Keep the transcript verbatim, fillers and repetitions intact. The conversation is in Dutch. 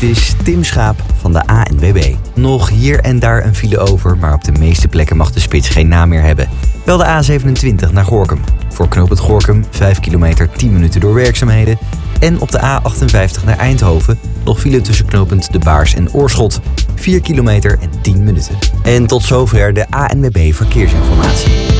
Dit is Tim Schaap van de A N W B. Nog hier en daar een file over, maar op de meeste plekken mag de spits geen naam meer hebben. Wel de A zevenentwintig naar Gorinchem. Voor knooppunt Gorinchem vijf kilometer tien minuten door werkzaamheden. En op de A achtenvijftig naar Eindhoven nog file tussen knooppunt De Baars en Oorschot. vier kilometer en tien minuten. En tot zover de A N W B Verkeersinformatie.